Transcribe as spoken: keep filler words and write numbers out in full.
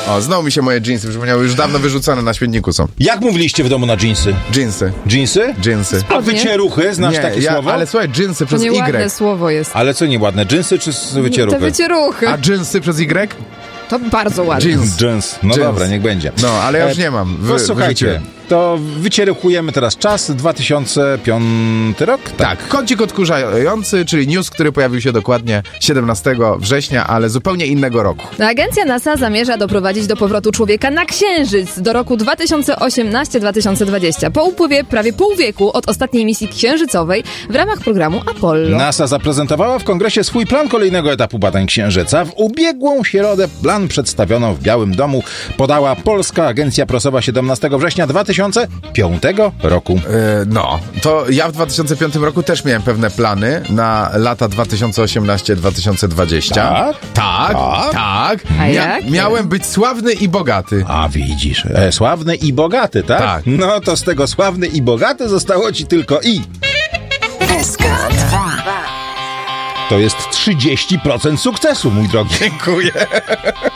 O, znowu mi się moje dżinsy przypomniały, już dawno wyrzucone na śmietniku są. Jak mówiliście w domu na dżinsy? Dżinsy. Dżinsy? Dżinsy. A wycieruchy? Znasz Nie, takie ja, słowo? ale słuchaj, dżinsy To przez nieładne Y. słowo jest. Ale co nieładne, dżinsy czy s- wycieruchy? Te wycieruchy. A dżinsy przez Y? To bardzo ładne. Jeans. Jeans. No Jeans. dobra, niech będzie. No, ale ja już E, nie mam. Wy, No słuchajcie, wyrzuciłem. to wycieruchujemy teraz czas, dwa tysiące piąty rok? Tak, kącik odkurzający, czyli news, który pojawił się dokładnie siedemnastego września, ale zupełnie innego roku. Agencja NASA zamierza doprowadzić do powrotu człowieka na Księżyc do roku dwa tysiące osiemnastego do dwa tysiące dwudziestego. Po upływie prawie pół wieku od ostatniej misji księżycowej w ramach programu Apollo. NASA zaprezentowała w kongresie swój plan kolejnego etapu badań Księżyca. W ubiegłą środę plan przedstawiono w Białym Domu podała Polska Agencja Prasowa siedemnastego września dwa tysiące piątego roku. Yy, no, to ja w dwa tysiące piątym roku też miałem pewne plany na lata dwa tysiące osiemnasty do dwa tysiące dwudziestego. Tak? Tak, Tak? tak. A jakie? Miałem być sławny i bogaty. A widzisz, e, sławny i bogaty, tak? Tak. No to z tego sławny i bogaty zostało ci tylko i. S K dwa. To jest trzydzieści procent sukcesu, mój drogi. Dziękuję.